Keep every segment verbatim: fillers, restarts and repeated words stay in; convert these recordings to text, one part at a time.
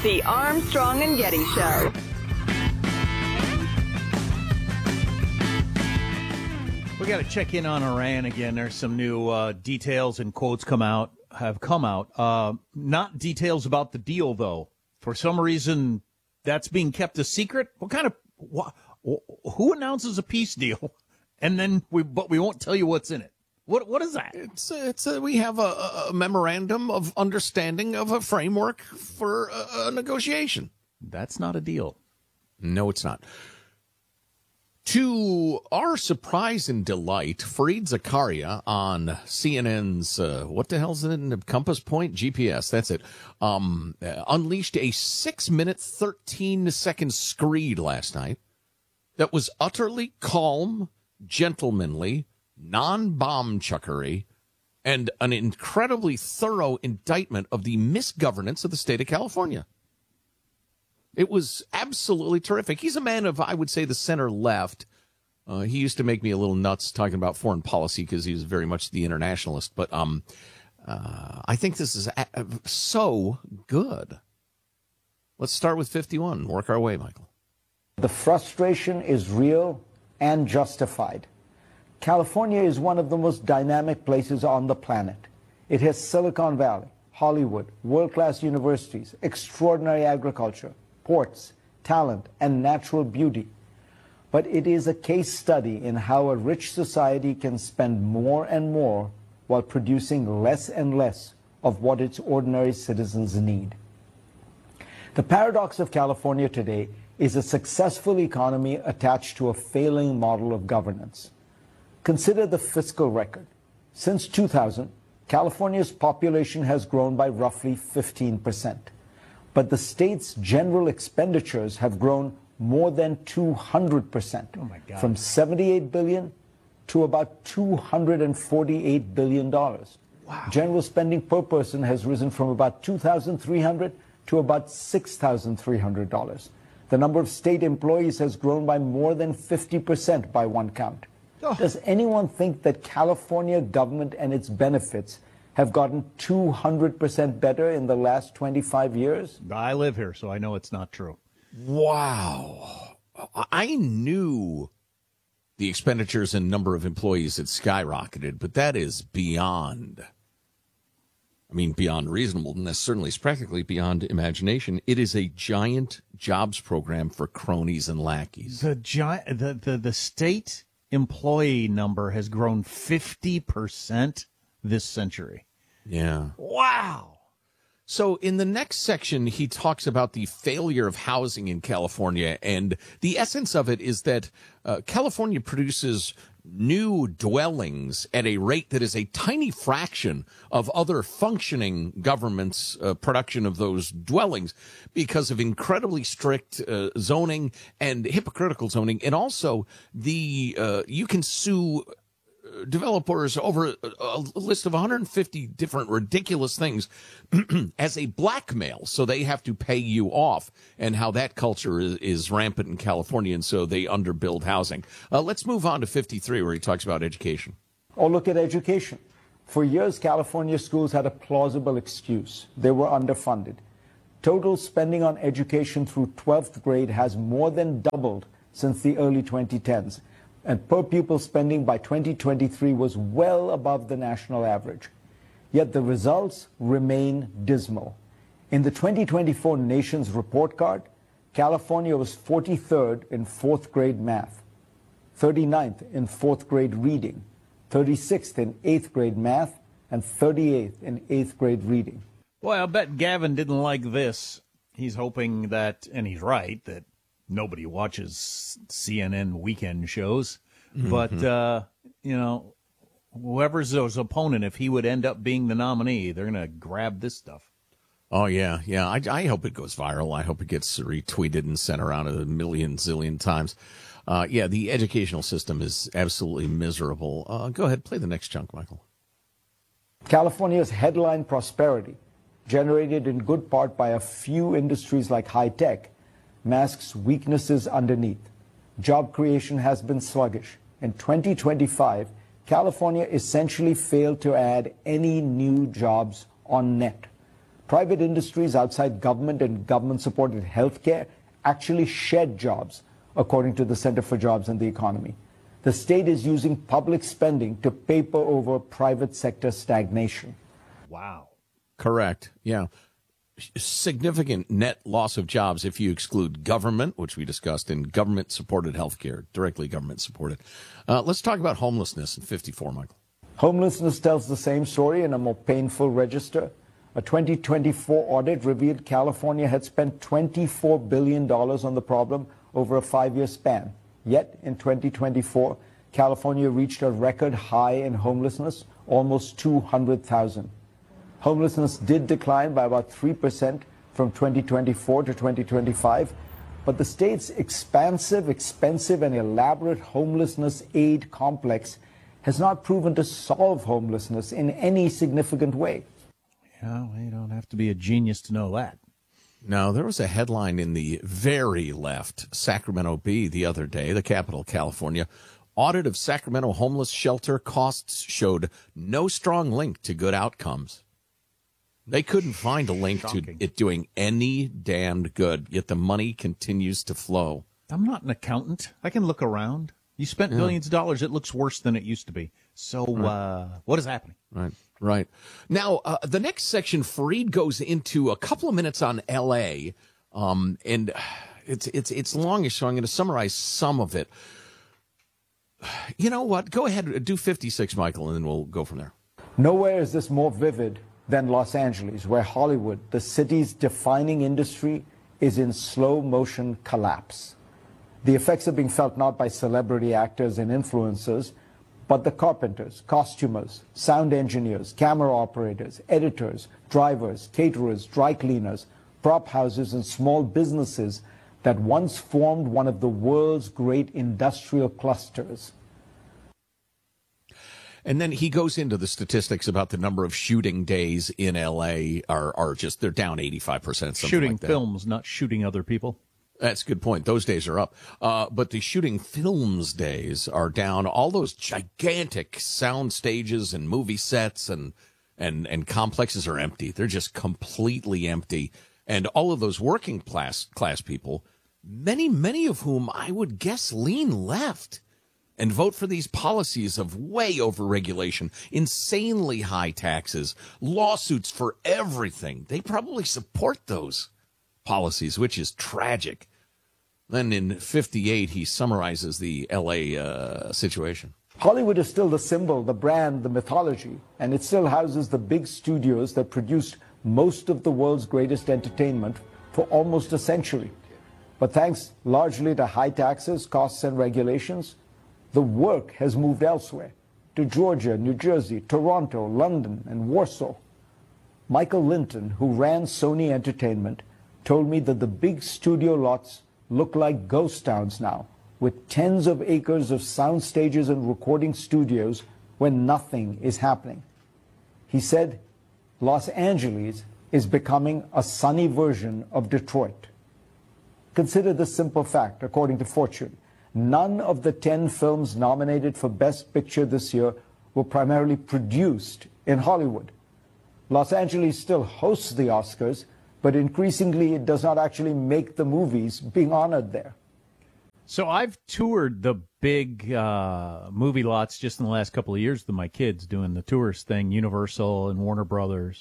The Armstrong and Getty Show. We got to check in on Iran again. There's some new uh, details and quotes come out have come out. Uh, not details about the deal, though. For some reason, that's being kept a secret. What kind of wh- who announces a peace deal, and then we but we won't tell you what's in it? What what is that? It's it's a, we have a, a memorandum of understanding of a framework for a, a negotiation. That's not a deal. No, it's not. To our surprise and delight, Fareed Zakaria on C N N's, uh, what the hell's it? Compass Point? G P S, that's it, um, uh, unleashed a six-minute, thirteen-second screed last night that was utterly calm, gentlemanly, non-bomb chuckery, and an incredibly thorough indictment of the misgovernance of the state of California. It was absolutely terrific. He's a man of, I would say, the center left. Uh, he used to make me a little nuts talking about foreign policy because he was very much the internationalist. But um, uh, I think this is a- so good. Let's start with fifty-one and work our way, Michael. The frustration is real and justified. California is one of the most dynamic places on the planet. It has Silicon Valley, Hollywood, world-class universities, extraordinary agriculture, ports, talent, and natural beauty. But it is a case study in how a rich society can spend more and more while producing less and less of what its ordinary citizens need. The paradox of California today is a successful economy attached to a failing model of governance. Consider the fiscal record. Since two thousand, California's population has grown by roughly fifteen percent. But the state's general expenditures have grown more than two hundred percent, oh my God. From seventy-eight billion dollars to about two hundred forty-eight billion dollars. Wow. General spending per person has risen from about two thousand three hundred dollars to about six thousand three hundred dollars. The number of state employees has grown by more than fifty percent by one count. Oh. Does anyone think that California government and its benefits have gotten two hundred percent better in the last twenty-five years? I live here, so I know it's not true. Wow. I knew the expenditures and number of employees had skyrocketed, but that is beyond, I mean, beyond reasonableness. Certainly it's practically beyond imagination. It is a giant jobs program for cronies and lackeys. The giant, the, the, the state employee number has grown fifty percent this century. Yeah. Wow. So in the next section, he talks about the failure of housing in California. And the essence of it is that uh, California produces new dwellings at a rate that is a tiny fraction of other functioning governments' uh, production of those dwellings because of incredibly strict uh, zoning and hypocritical zoning. And also the uh, you can sue developers over a list of one hundred fifty different ridiculous things as a blackmail, so they have to pay you off, and how that culture is, is rampant in California, and so they underbuild housing. Uh, let's move on to fifty-three, where he talks about education. Or look at education. For years, California schools had a plausible excuse. They were underfunded. Total spending on education through twelfth grade has more than doubled since the early twenty tens. And per pupil spending by twenty twenty-three was well above the national average. Yet the results remain dismal. In the twenty twenty-four Nation's Report Card, California was forty-third in fourth grade math, thirty-ninth in fourth grade reading, thirty-sixth in eighth grade math, and thirty-eighth in eighth grade reading. Boy, I bet Gavin didn't like this. He's hoping that, and he's right, that nobody watches C N N weekend shows. Mm-hmm. But, uh, you know, whoever's his opponent, if he would end up being the nominee, they're going to grab this stuff. Oh, yeah, yeah. I, I hope it goes viral. I hope it gets retweeted and sent around a million zillion times. Uh, yeah, the educational system is absolutely miserable. Uh, go ahead, play the next chunk, Michael. California's headline prosperity, generated in good part by a few industries like high tech, masks weaknesses underneath. Job creation has been sluggish. In twenty twenty-five, California essentially failed to add any new jobs on net. Private industries outside government and government-supported healthcare actually shed jobs, according to the Center for Jobs and the Economy. The state is using public spending to paper over private sector stagnation. Wow. Correct. Yeah. Significant net loss of jobs if you exclude government, which we discussed, in government-supported healthcare, directly government-supported. Uh, let's talk about homelessness in fifty-four, Michael. Homelessness tells the same story in a more painful register. A twenty twenty-four audit revealed California had spent twenty-four billion dollars on the problem over a five-year span. Yet, in twenty twenty-four, California reached a record high in homelessness, almost two hundred thousand. Homelessness did decline by about three percent from twenty twenty-four to twenty twenty-five, but the state's expansive, expensive, and elaborate homelessness aid complex has not proven to solve homelessness in any significant way. Yeah, well, you don't have to be a genius to know that. Now, there was a headline in the very left Sacramento Bee the other day, the capital of California. Audit of Sacramento homeless shelter costs showed no strong link to good outcomes. They couldn't find a link Shocking. to it doing any damned good, yet the money continues to flow. I'm not an accountant. I can look around. You spent yeah. billions of dollars. It looks worse than it used to be. So right. uh, what is happening? Right, right. Now, uh, the next section, Fareed goes into a couple of minutes on L A, um, and it's it's it's longish, so I'm going to summarize some of it. You know what? Go ahead, do fifty-six, Michael, and then we'll go from there. Nowhere is this more vivid than Los Angeles, where Hollywood, the city's defining industry, is in slow motion collapse. The effects are being felt not by celebrity actors and influencers, but the carpenters, costumers, sound engineers, camera operators, editors, drivers, caterers, dry cleaners, prop houses, and small businesses that once formed one of the world's great industrial clusters. And then he goes into the statistics about the number of shooting days in L A are, are just, they're down eighty-five percent. Shooting like that. films, not shooting other people. That's a good point. Those days are up. Uh, but the shooting films days are down. All those gigantic sound stages and movie sets and, and, and complexes are empty. They're just completely empty. And all of those working class, class people, many, many of whom I would guess lean left and vote for these policies of way over-regulation, insanely high taxes, lawsuits for everything. They probably support those policies, which is tragic. Then in fifty-eight, he summarizes the L A uh, situation. Hollywood is still the symbol, the brand, the mythology, and it still houses the big studios that produced most of the world's greatest entertainment for almost a century. But thanks largely to high taxes, costs, and regulations, the work has moved elsewhere, to Georgia, New Jersey, Toronto, London, and Warsaw. Michael Linton, who ran Sony Entertainment, told me that the big studio lots look like ghost towns now, with tens of acres of sound stages and recording studios when nothing is happening. He said Los Angeles is becoming a sunny version of Detroit. Consider this simple fact, according to Fortune. None of the ten films nominated for Best Picture this year were primarily produced in Hollywood. Los Angeles still hosts the Oscars, but increasingly it does not actually make the movies being honored there. So I've toured the big uh, movie lots just in the last couple of years with my kids doing the tourist thing, Universal and Warner Brothers.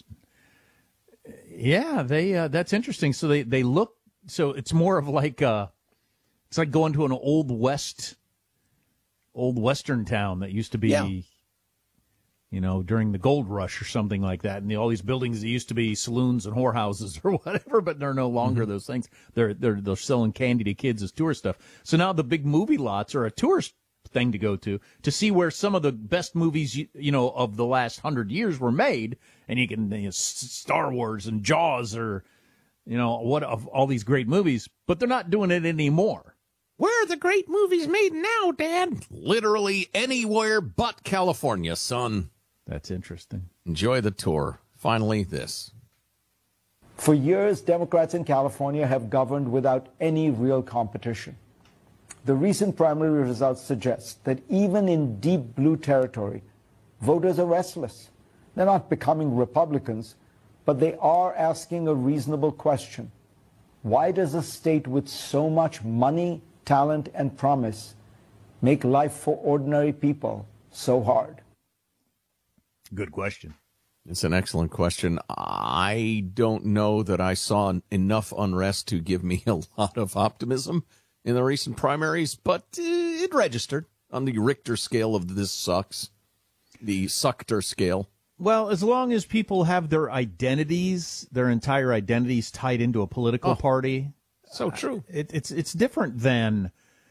Yeah, they uh, that's interesting. So they, they look, so it's more of like, uh, it's like going to an old West, old Western town that used to be, yeah. you know, during the gold rush or something like that. And the, all these buildings that used to be saloons and whorehouses or whatever, but they're no longer mm-hmm. those things. They're, they're, they're selling candy to kids as tourist stuff. So now the big movie lots are a tourist thing to go to, to see where some of the best movies, you, you know, of the last hundred years were made. And you can, you know, Star Wars and Jaws or, you know, what of all these great movies, but they're not doing it anymore. Where are the great movies made now, Dad? Literally anywhere but California, son. That's interesting. Enjoy the tour. Finally, this. For years, Democrats in California have governed without any real competition. The recent primary results suggest that even in deep blue territory, voters are restless. They're not becoming Republicans, but they are asking a reasonable question. Why does a state with so much money, talent, and promise make life for ordinary people so hard? Good question. It's an excellent question. I don't know that I saw enough unrest to give me a lot of optimism in the recent primaries, but it registered on the Richter scale of this sucks, the Suchter scale. Well, as long as people have their identities, their entire identities tied into a political oh, party. So true. Uh, it, it's it's different than,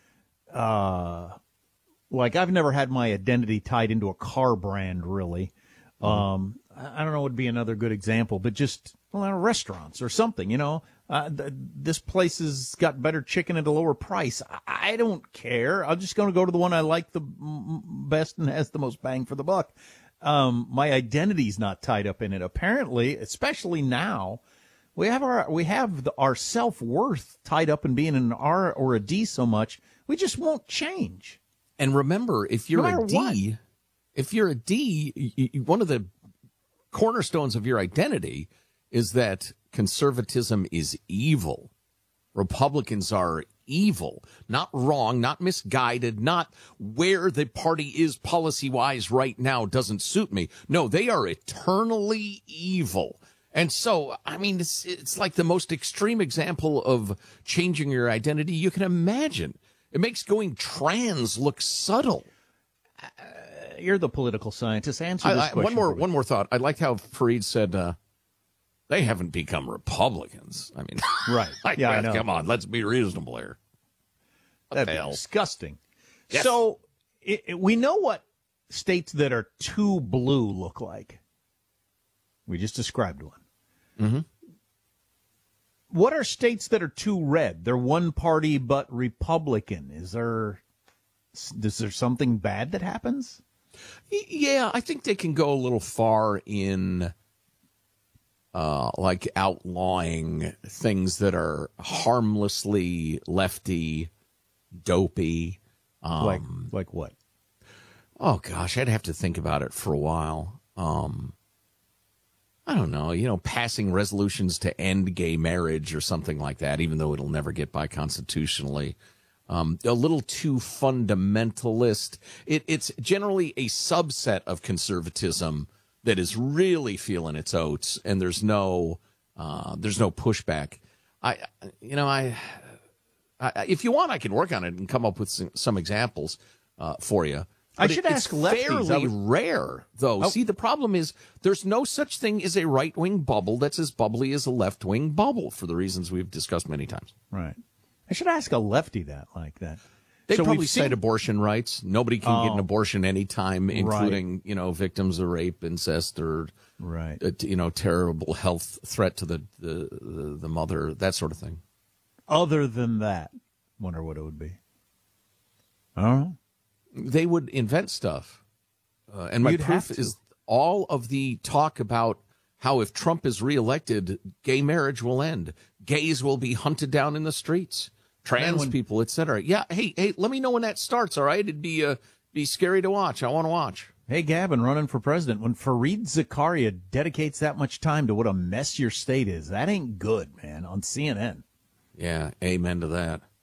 uh, like I've never had my identity tied into a car brand, really. Mm-hmm. Um, I don't know what would be another good example, but just well, restaurants or something, you know. Uh, th- this place has got better chicken at a lower price. I, I don't care. I'm just going to go to the one I like the m- best and has the most bang for the buck. Um, my identity's not tied up in it. Apparently, especially now, we have our we have the, our self-worth tied up in being an R or a D so much, we just won't change. And remember, if you're no a D, what. if you're a D, you, you, one of the cornerstones of your identity is that conservatism is evil. Republicans are evil, not wrong, not misguided, not where the party is policy-wise right now doesn't suit me. No, they are eternally evil. And so, I mean, it's, it's like the most extreme example of changing your identity you can imagine. It makes going trans look subtle. Uh, you're the political scientist. Answer this I, I, question. One more, one more thought. I liked how Fareed said, uh, they haven't become Republicans. I mean, right. like, yeah, I know. Come on, let's be reasonable here. What That'd the be hell? disgusting. Yes. So it, it, we know what states that are too blue look like. We just described one. Mm-hmm. What are states that are too red? They're one party but Republican. Is there is there something bad that happens? Yeah, I think they can go a little far in uh, like outlawing things that are harmlessly lefty, dopey. Um, like like what? Oh gosh, I'd have to think about it for a while. Um, I don't know, you know, passing resolutions to end gay marriage or something like that, even though it'll never get by constitutionally. Um, a little too fundamentalist. It, it's generally a subset of conservatism that is really feeling its oats, and there's no, uh, there's no pushback. I, you know, I, I, if you want, I can work on it and come up with some, some examples uh, for you. I But should it, ask it's lefties. fairly would... rare, though. Oh. See, the problem is there's no such thing as a right-wing bubble that's as bubbly as a left-wing bubble for the reasons we've discussed many times. Right. I should ask a lefty that like that. They so probably seen... cite abortion rights. Nobody can oh. get an abortion anytime, including, right. you know, victims of rape, incest, or, right. a, you know, terrible health threat to the, the, the, the mother, that sort of thing. Other than that, wonder what it would be. I don't know. They would invent stuff. Uh, and my You'd proof have to. is all of the talk about how if Trump is reelected, gay marriage will end. Gays will be hunted down in the streets. Trans when, people, et cetera. Yeah, hey, hey, let me know when that starts, all right? It'd be uh, be scary to watch. I want to watch. Hey, Gavin, running for president. When Fareed Zakaria dedicates that much time to what a mess your state is, that ain't good, man, on C N N. Yeah, amen to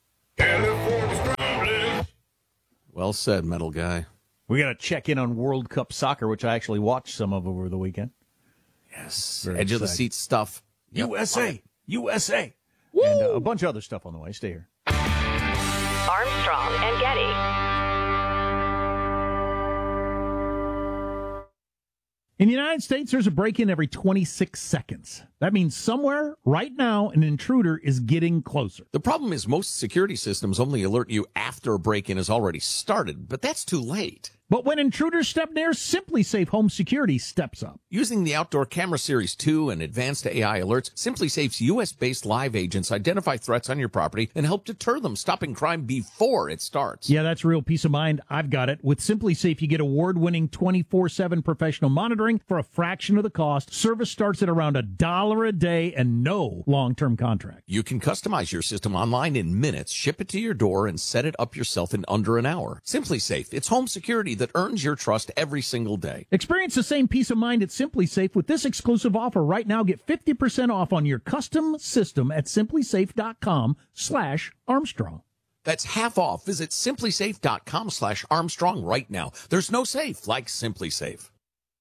that. Well said, metal guy. We got to check in on World Cup soccer, which I actually watched some of over the weekend. Yes, Very edge of the exciting. seat stuff. U S A, Yep. U S A. Woo! And uh, a bunch of other stuff on the way. Stay here. Armstrong and Getty. In the United States, there's a break-in every twenty-six seconds. That means somewhere, right now, an intruder is getting closer. The problem is most security systems only alert you after a break-in has already started, but that's too late. But when intruders step near, SimpliSafe Home Security steps up. Using the Outdoor Camera Series two and advanced A I alerts, SimpliSafe's U S-based live agents identify threats on your property and help deter them, stopping crime before it starts. Yeah, that's real peace of mind. I've got it. With SimpliSafe, you get award-winning twenty-four seven professional monitoring for a fraction of the cost. Service starts at around a dollar a day and no long-term contract. You can customize your system online in minutes, ship it to your door, and set it up yourself in under an hour. SimpliSafe, it's home security that earns your trust every single day. Experience the same peace of mind at Simply Safe with this exclusive offer. Right now, get fifty percent off on your custom system at simplysafe.com slash Armstrong. That's half off. Visit simplysafe.com slash Armstrong right now. There's no safe like Simply Safe.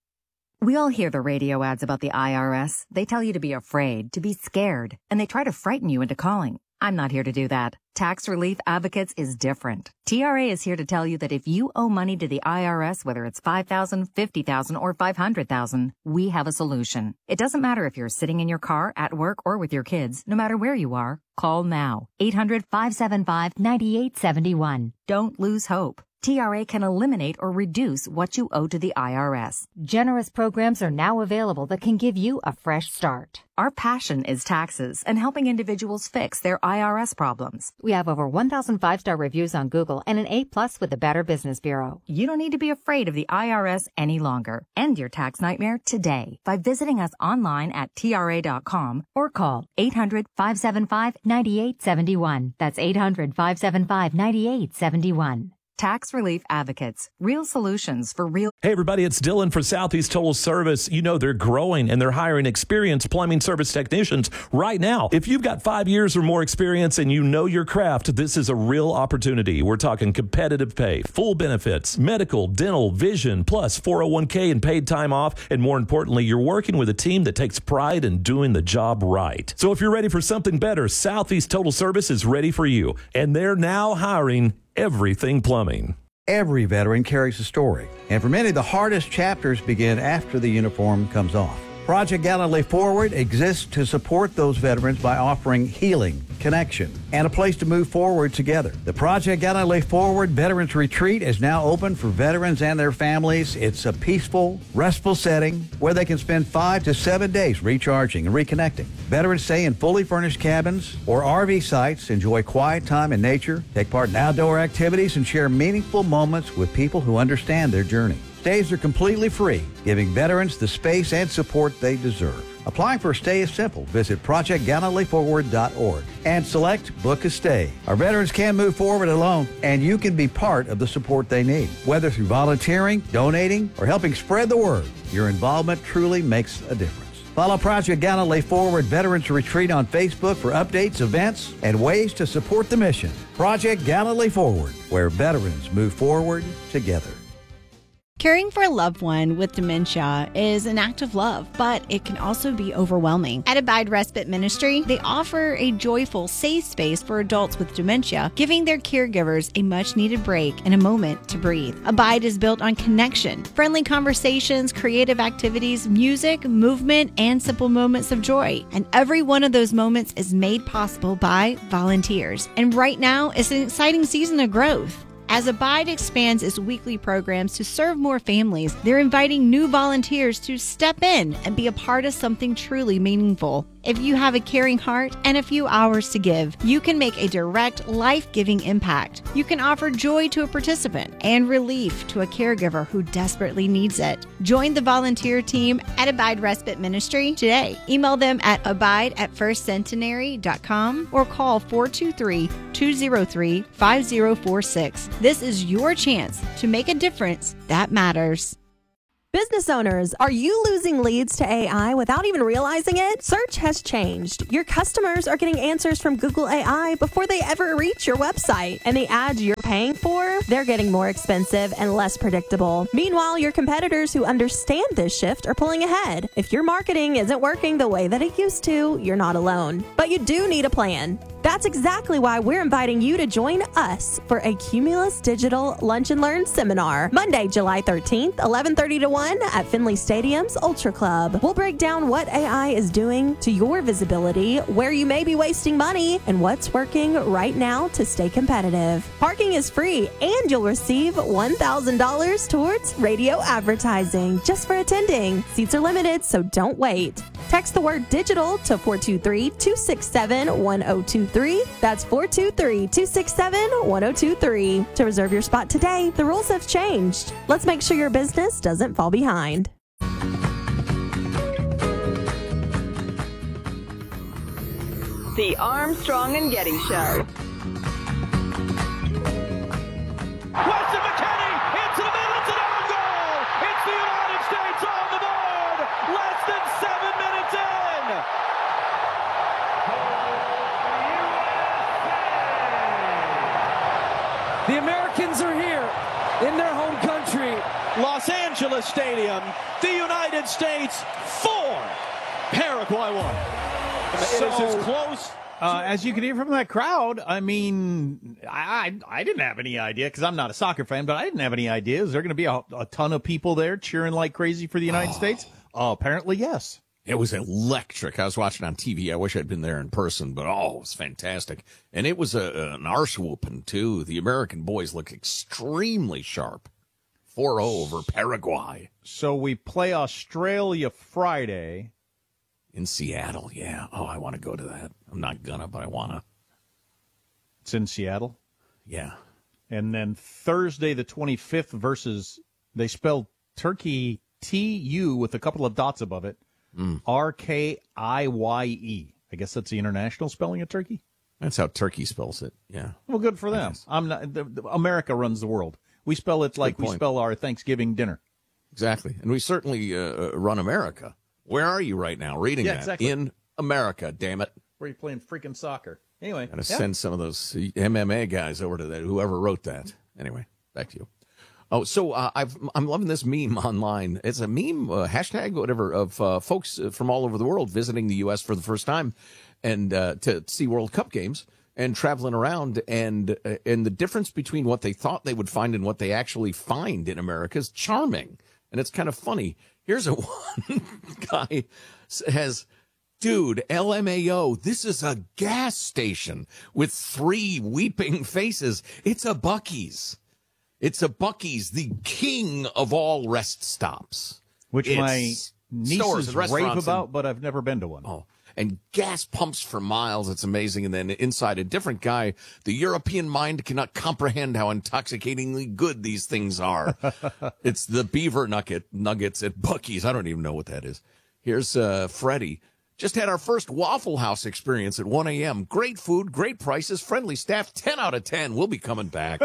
We all hear the radio ads about the I R S. They tell you to be afraid, to be scared, and they try to frighten you into calling. I'm not here to do that. Tax Relief Advocates is different. T R A is here to tell you that if you owe money to the I R S, whether it's five thousand dollars, fifty thousand dollars, or five hundred thousand dollars, we have a solution. It doesn't matter if you're sitting in your car, at work, or with your kids. No matter where you are, call now. eight hundred, five seven five, nine eight seven one. Don't lose hope. T R A can eliminate or reduce what you owe to the I R S. Generous programs are now available that can give you a fresh start. Our passion is taxes and helping individuals fix their I R S problems. We have over one thousand five-star reviews on Google and an A plus with the Better Business Bureau. You don't need to be afraid of the I R S any longer. End your tax nightmare today by visiting us online at T R A dot com or call eight hundred, five seven five, nine eight seven one. That's eight hundred, five seven five, nine eight seven one. Tax Relief Advocates. Real solutions for real. Hey, everybody, it's Dylan for Southeast Total Service. You know, they're growing and they're hiring experienced plumbing service technicians right now. If you've got five years or more experience and you know your craft, this is a real opportunity. We're talking competitive pay, full benefits, medical, dental, vision, plus four oh one k and paid time off. And more importantly, you're working with a team that takes pride in doing the job right. So if you're ready for something better, Southeast Total Service is ready for you. And they're now hiring Everything Plumbing. Every veteran carries a story, and for many, the hardest chapters begin after the uniform comes off. Project Gallantly Forward exists to support those veterans by offering healing, connection, and a place to move forward together. The Project Gallantly Forward Veterans Retreat is now open for veterans and their families. It's a peaceful, restful setting where they can spend five to seven days recharging and reconnecting. Veterans stay in fully furnished cabins or R V sites, enjoy quiet time in nature, take part in outdoor activities, and share meaningful moments with people who understand their journey. Stays are completely free, giving veterans the space and support they deserve. Applying for a stay is simple. Visit project gallantly forward dot org and select Book a Stay. Our veterans can move forward alone, and you can be part of the support they need. Whether through volunteering, donating, or helping spread the word, your involvement truly makes a difference. Follow Project Gallantly Forward Veterans Retreat on Facebook for updates, events, and ways to support the mission. Project Gallantly Forward, where veterans move forward together. Caring for a loved one with dementia is an act of love, but it can also be overwhelming. At Abide Respite Ministry, they offer a joyful, safe space for adults with dementia, giving their caregivers a much-needed break and a moment to breathe. Abide is built on connection, friendly conversations, creative activities, music, movement, and simple moments of joy. And every one of those moments is made possible by volunteers. And right now, it's an exciting season of growth. As Abide expands its weekly programs to serve more families, they're inviting new volunteers to step in and be a part of something truly meaningful. If you have a caring heart and a few hours to give, you can make a direct, life-giving impact. You can offer joy to a participant and relief to a caregiver who desperately needs it. Join the volunteer team at Abide Respite Ministry today. Email them at abide at first centenary dot com or call four two three, two zero three, five zero four six. This is your chance to make a difference that matters. Business owners, are you losing leads to A I without even realizing it? Search has changed. Your customers are getting answers from Google A I before they ever reach your website. And the ads you're paying for, they're getting more expensive and less predictable. Meanwhile, your competitors who understand this shift are pulling ahead. If your marketing isn't working the way that it used to, you're not alone. But you do need a plan. That's exactly why we're inviting you to join us for a Cumulus Digital Lunch and Learn seminar, Monday, July thirteenth, eleven thirty to one at Finley Stadium's Ultra Club. We'll break down what A I is doing to your visibility, where you may be wasting money, and what's working right now to stay competitive. Parking is free, and you'll receive one thousand dollars towards radio advertising just for attending. Seats are limited, so don't wait. Text the word digital to four two three, two six seven, one zero two three. That's four two three, two six seven, one zero two three. To reserve your spot today, the rules have changed. Let's make sure your business doesn't fall behind. The Armstrong and Getty Show. Weston McKennie into the middle, into the The Americans are here in their home country. Los Angeles Stadium, the United States four, Paraguay one. So, it is as close. Uh, as you can hear from that crowd, I mean, I I, I didn't have any idea because I'm not a soccer fan, but I didn't have any idea. Is there going to be a, a ton of people there cheering like crazy for the United oh. States? Uh, apparently, yes. It was electric. I was watching on T V. I wish I'd been there in person, but oh, it was fantastic. And it was a, an arse whooping, too. The American boys looked extremely sharp. four oh over Paraguay. So we play Australia Friday. In Seattle, yeah. Oh, I want to go to that. I'm not gonna, but I want to. It's in Seattle? Yeah. And then Thursday the twenty-fifth versus, they spelled Turkey T U with a couple of dots above it. Mm. R K I Y E. I guess that's the international spelling of Turkey? That's how Turkey spells it, yeah. Well, good for them. I'm not. The, the, America runs the world. We spell it like we spell our Thanksgiving dinner. Exactly. And we certainly uh, run America. Where are you right now reading yeah, that? Exactly. In America, damn it. Where are you playing freaking soccer? Anyway. Got to yeah. send some of those M M A guys over to that, whoever wrote that. Anyway, back to you. Oh, so uh, I've, I'm loving this meme online. It's a meme, uh, hashtag, whatever, of uh, folks from all over the world visiting the U S for the first time and uh, to see World Cup games and traveling around. And, uh, and the difference between what they thought they would find and what they actually find in America is charming. And it's kind of funny. Here's a one guy has, dude, L M A O, this is a gas station with three weeping faces. It's a Buc-ee's. It's a Buc-ee's, the king of all rest stops. Which it's my nieces rave about, and, but I've never been to one. Oh, and gas pumps for miles. It's amazing. And then inside, a different guy. The European mind cannot comprehend how intoxicatingly good these things are. It's the beaver nugget nuggets at Buc-ee's. I don't even know what that is. Here's uh, Freddie. Just had our first Waffle House experience at one a.m. Great food, great prices, friendly staff, ten out of ten. We'll be coming back.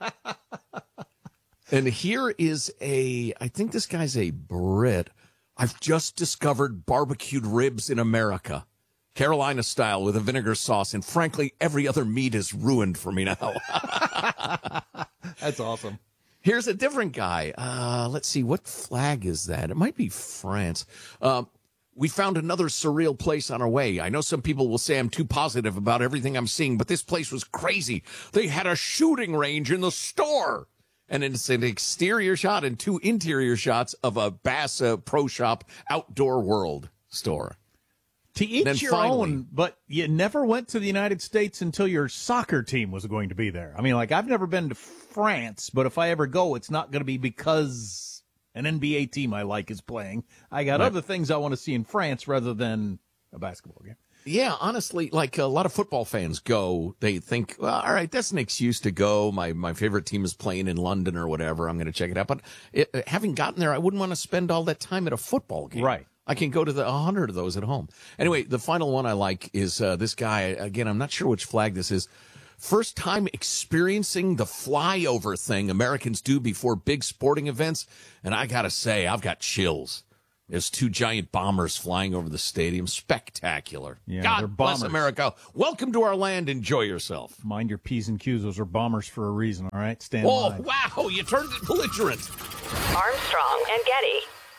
And here is a, I think this guy's a Brit. I've just discovered barbecued ribs in America. Carolina style with a vinegar sauce. And frankly, every other meat is ruined for me now. That's awesome. Here's a different guy. Uh, let's see. What flag is that? It might be France. Uh, we found another surreal place on our way. I know some people will say I'm too positive about everything I'm seeing, but this place was crazy. They had a shooting range in the store. And it's an exterior shot and two interior shots of a Bass uh, Pro Shop Outdoor World store. To each your finally, own, but you never went to the United States until your soccer team was going to be there. I mean, like, I've never been to France, but if I ever go, it's not going to be because an N B A team I like is playing. I got right. other things I want to see in France rather than a basketball game. Yeah, honestly, like a lot of football fans go, they think, well, all right, that's an excuse to go. My my favorite team is playing in London or whatever. I'm going to check it out. But it, having gotten there, I wouldn't want to spend all that time at a football game. Right. I can go to the one hundred of those at home. Anyway, the final one I like is uh, this guy. Again, I'm not sure which flag this is. First time experiencing the flyover thing Americans do before big sporting events. And I got to say, I've got chills. There's two giant bombers flying over the stadium. Spectacular. Yeah, God bless America. Welcome to our land. Enjoy yourself. Mind your P's and Q's. Those are bombers for a reason, all right? Stand Oh, by. wow. You turned it belligerent. Armstrong and Getty.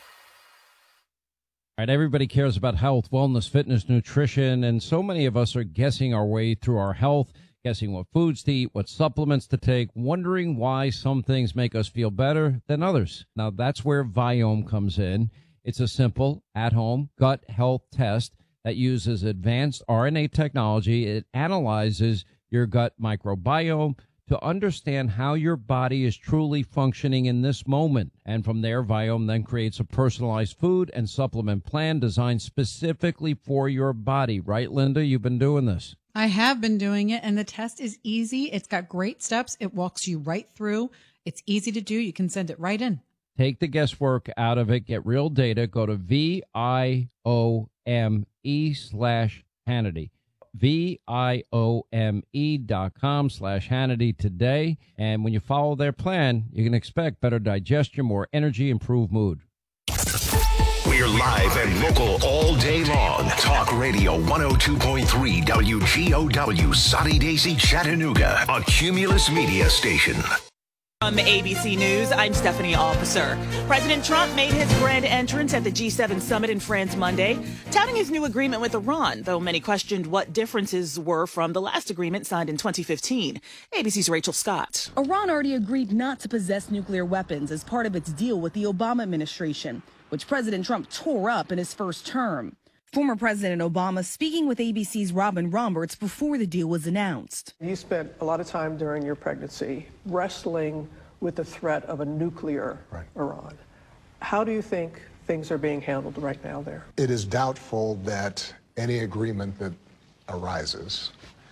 All right, everybody cares about health, wellness, fitness, nutrition, and so many of us are guessing our way through our health, guessing what foods to eat, what supplements to take, wondering why some things make us feel better than others. Now, that's where Viome comes in. It's a simple, at-home gut health test that uses advanced R N A technology. It analyzes your gut microbiome to understand how your body is truly functioning in this moment. And from there, Viome then creates a personalized food and supplement plan designed specifically for your body. Right, Linda? You've been doing this. I have been doing it, and the test is easy. It's got great steps. It walks you right through. It's easy to do. You can send it right in. Take the guesswork out of it. Get real data. Go to V I O M E slash Hannity. V I O M E dot com slash Hannity today. And when you follow their plan, you can expect better digestion, more energy, improved mood. We're Live and local all day long. Talk Radio one oh two point three W G O W, Soddy Daisy, Chattanooga, a Cumulus media station. From A B C News, I'm Stephanie Officer. President Trump made his grand entrance at the G seven summit in France Monday, touting his new agreement with Iran, though many questioned what differences were from the last agreement signed in twenty fifteen. A B C's Rachel Scott. Iran already agreed not to possess nuclear weapons as part of its deal with the Obama administration, which President Trump tore up in his first term. Former President Obama speaking with A B C's Robin Roberts before the deal was announced. You spent a lot of time during your pregnancy wrestling with the threat of a nuclear right. Iran. How do you think things are being handled right now there? It is doubtful that any agreement that arises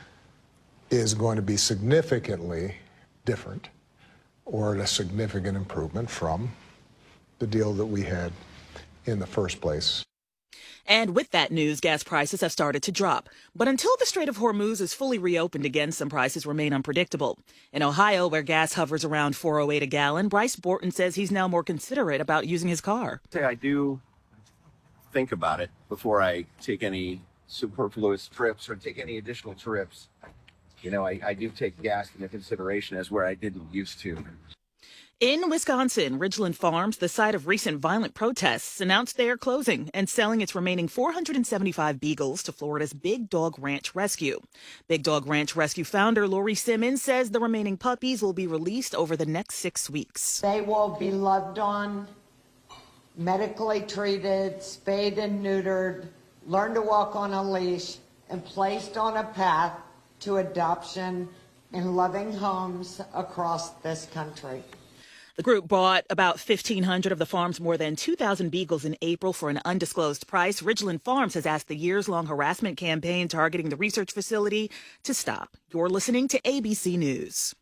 is going to be significantly different or a significant improvement from the deal that we had in the first place. And with that news, gas prices have started to drop. But until the Strait of Hormuz is fully reopened again, some prices remain unpredictable. In Ohio, where gas hovers around four oh eight a gallon, Bryce Borton says he's now more considerate about using his car. I do think about it before I take any superfluous trips or take any additional trips. You know, I, I do take gas into consideration as where I didn't used to. In Wisconsin, Ridgeland Farms, the site of recent violent protests, announced they are closing and selling its remaining four hundred seventy-five beagles to Florida's Big Dog Ranch Rescue. Big Dog Ranch Rescue founder Lori Simmons says the remaining puppies will be released over the next six weeks. They will be loved on, medically treated, spayed and neutered, learn to walk on a leash, and placed on a path to adoption in loving homes across this country. The group bought about fifteen hundred of the farm's more than two thousand beagles in April for an undisclosed price. Ridgeland Farms has asked the years-long harassment campaign targeting the research facility to stop. You're listening to A B C News.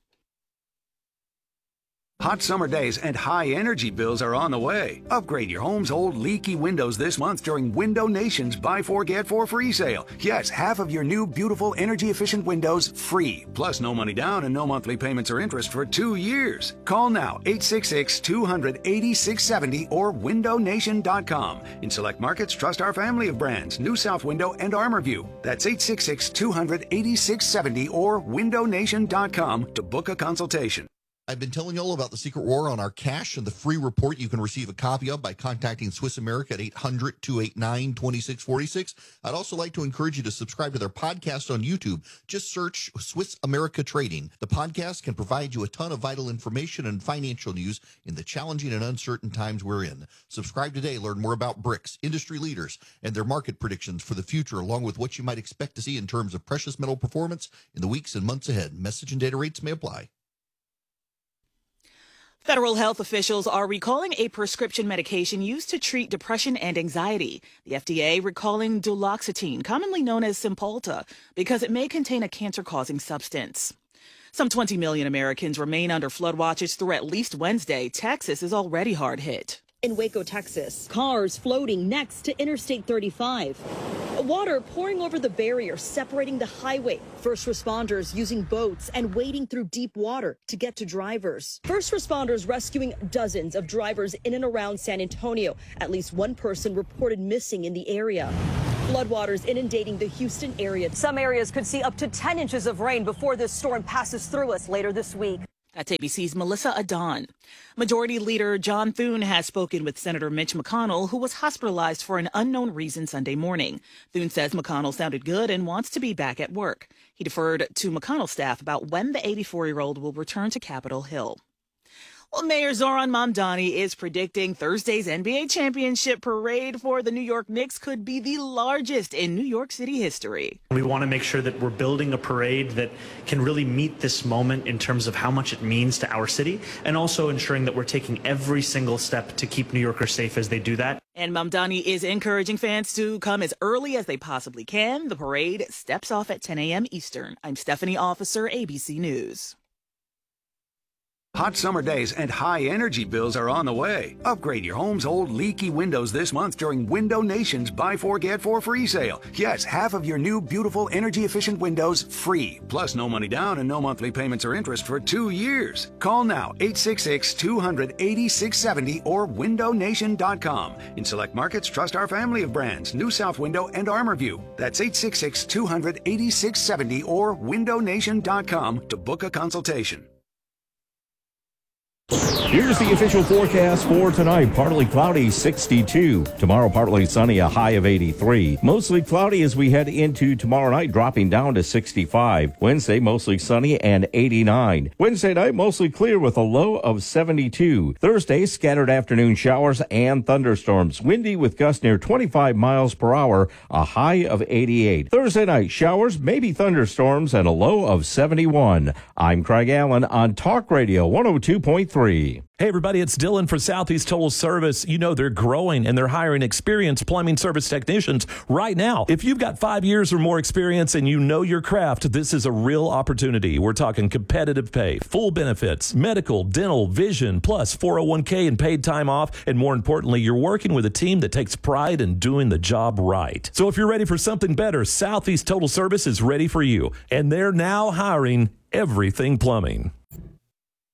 Hot summer days and high energy bills are on the way. Upgrade your home's old leaky windows this month during Window Nation's Buy Four Get Four free sale. Yes, half of your new beautiful energy efficient windows free. Plus no money down and no monthly payments or interest for two years. Call now eight six six, two hundred, eighty-six seventy or window nation dot com. In select markets, trust our family of brands, New South Window and ArmorView. That's eight six six, two hundred, eighty-six seventy or window nation dot com to book a consultation. I've been telling you all about the secret war on our cash and the free report you can receive a copy of by contacting Swiss America at eight hundred, two eight nine, two six four six. I'd also like to encourage you to subscribe to their podcast on YouTube. Just search Swiss America Trading. The podcast can provide you a ton of vital information and financial news in the challenging and uncertain times we're in. Subscribe today. Learn more about BRICS, industry leaders, and their market predictions for the future, along with what you might expect to see in terms of precious metal performance in the weeks and months ahead. Message and data rates may apply. Federal health officials are recalling a prescription medication used to treat depression and anxiety. The F D A recalling duloxetine, commonly known as Cymbalta, because it may contain a cancer-causing substance. Some twenty million Americans remain under flood watches through at least Wednesday. Texas is already hard hit. In Waco, Texas, cars floating next to Interstate thirty-five. Water pouring over the barrier separating the highway. First responders using boats and wading through deep water to get to drivers. First responders rescuing dozens of drivers in and around San Antonio. At least one person reported missing in the area. Floodwaters inundating the Houston area. Some areas could see up to ten inches of rain before this storm passes through us later this week. That's A B C's Melissa Adon. Majority Leader John Thune has spoken with Senator Mitch McConnell, who was hospitalized for an unknown reason Sunday morning. Thune says McConnell sounded good and wants to be back at work. He deferred to McConnell's staff about when the eighty-four-year-old will return to Capitol Hill. Well, Mayor Zoran Mamdani is predicting Thursday's N B A championship parade for the New York Knicks could be the largest in New York City history. We want to make sure that we're building a parade that can really meet this moment in terms of how much it means to our city, and also ensuring that we're taking every single step to keep New Yorkers safe as they do that. And Mamdani is encouraging fans to come as early as they possibly can. The parade steps off at ten a.m. Eastern. I'm Stephanie Officer, A B C News. Hot summer days and high energy bills are on the way. Upgrade your home's old leaky windows this month during Window Nation's Buy Four Get Four free sale. Yes, half of your new beautiful energy efficient windows free. Plus no money down and no monthly payments or interest for two years. Call now eight six six, two hundred, eighty-six seventy or window nation dot com. In select markets, trust our family of brands, New South Window and ArmorView. That's eight six six, two hundred, eighty-six seventy or window nation dot com to book a consultation. Here's the official forecast for tonight. Partly cloudy, sixty-two. Tomorrow, partly sunny, a high of eighty-three. Mostly cloudy as we head into tomorrow night, dropping down to sixty-five. Wednesday, mostly sunny and eighty-nine. Wednesday night, mostly clear with a low of seventy-two. Thursday, scattered afternoon showers and thunderstorms. Windy with gusts near twenty-five miles per hour, a high of eighty-eight. Thursday night, showers, maybe thunderstorms, and a low of seventy-one. I'm Craig Allen on Talk Radio one oh two point three. Hey everybody, it's Dylan for Southeast Total Service. You know they're growing and they're hiring experienced plumbing service technicians right now. If you've got five years or more experience and you know your craft, this is a real opportunity. We're talking competitive pay, full benefits, medical, dental, vision, plus four oh one k and paid time off. And more importantly, you're working with a team that takes pride in doing the job right. So if you're ready for something better, Southeast Total Service is ready for you. And they're now hiring everything plumbing.